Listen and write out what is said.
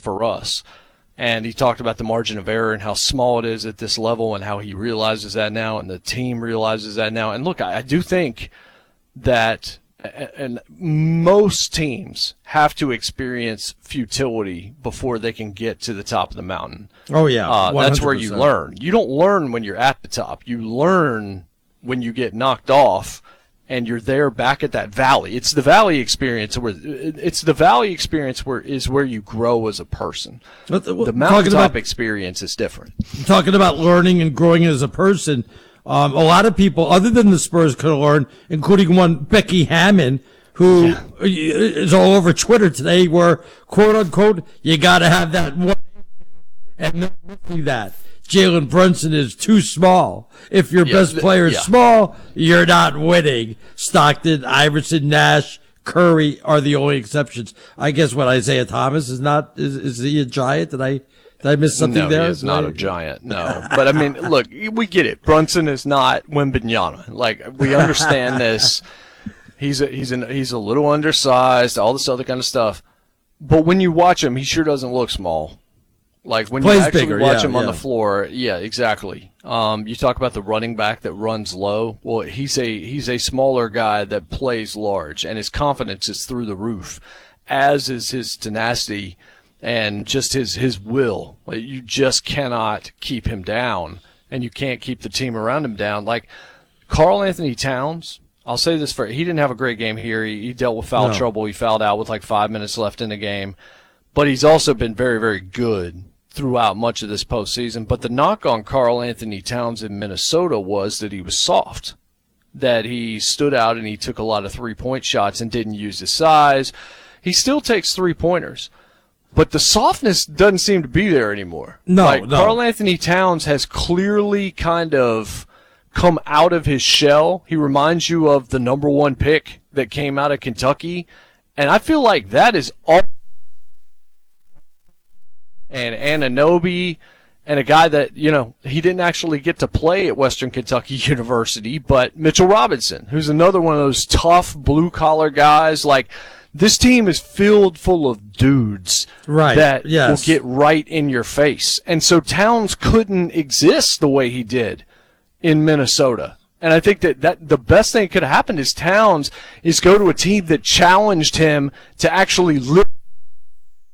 for us. And he talked about the margin of error and how small it is at this level and how he realizes that now and the team realizes that now. And look, I do think that and most teams have to experience futility before they can get to the top of the mountain. Oh, yeah. That's where you learn. You don't learn when you're at the top. You learn when you get knocked off and you're there back at that valley. It's the valley experience where you grow as a person. The mountaintop experience is different. Talking about learning and growing as a person, a lot of people, other than the Spurs, could have learned, including one Becky Hammon, who is all over Twitter today, where, quote unquote, you got to have that one, and not only that, Jalen Brunson is too small. If your best player is small, you're not winning. Stockton, Iverson, Nash, Curry are the only exceptions. I guess what Isaiah Thomas is not. Is he a giant? Did I miss something there? No, he is not a giant. No, but I mean, look, we get it. Brunson is not Wembanyama. Like, we understand this. He's a little undersized. All this other kind of stuff. But when you watch him, he sure doesn't look small. Like, when Plays you actually bigger, watch him on the floor, yeah, exactly. You talk about the running back that runs low. Well, he's a smaller guy that plays large, and his confidence is through the roof, as is his tenacity and just his will. Like, you just cannot keep him down, and you can't keep the team around him down. Like, Karl Anthony Towns, I'll say this he didn't have a great game here. He dealt with foul trouble. He fouled out with like 5 minutes left in the game. But he's also been very, very good throughout much of this postseason. But the knock on Karl Anthony Towns in Minnesota was that he was soft, that he stood out and he took a lot of three-point shots and didn't use his size. He still takes three-pointers, but the softness doesn't seem to be there anymore. No. Karl Anthony Towns has clearly kind of come out of his shell. He reminds you of the number 1 pick that came out of Kentucky, and I feel like that is all. And Anunoby, and a guy that, he didn't actually get to play at Western Kentucky University, but Mitchell Robinson, who's another one of those tough blue-collar guys. Like, this team is filled full of dudes that will get right in your face. And so Towns couldn't exist the way he did in Minnesota. And I think that the best thing that could have happened is Towns is go to a team that challenged him to actually live